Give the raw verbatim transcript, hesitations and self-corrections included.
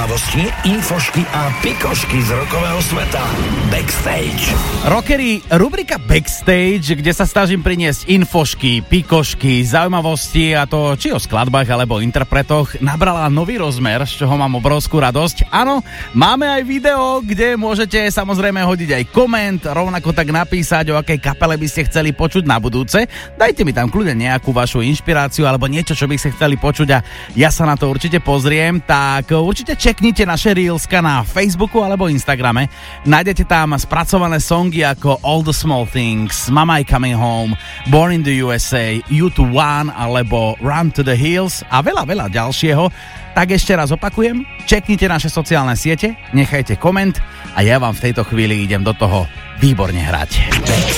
Zaujímavosti, infošky a pikošky z rockového sveta. Backstage. Rockery, rubrika Backstage, kde sa snažím priniesť infošky, pikošky, zaujímavosti, a to či o skladbách alebo interpretoch, nabrala nový rozmer, z čoho mám obrovskú radosť. Áno, máme aj video, kde môžete samozrejme hodiť aj koment, rovnako tak napísať, o akej kapele by ste chceli počuť na budúce. Dajte mi tam kľudne nejakú vašu inšpiráciu alebo niečo, čo by ste chceli počuť a ja sa na to určite pozriem. Tak určite čeknite naše reelska na Facebooku alebo Instagrame. Nájdete tam spracované songy ako All the Small Things, Mama I Coming Home, Born in the U S A, U two One alebo Run to the Hills a veľa, veľa ďalšieho. Tak ešte raz opakujem, čeknite naše sociálne siete, nechajte koment a ja vám v tejto chvíli idem do toho výborne hrať.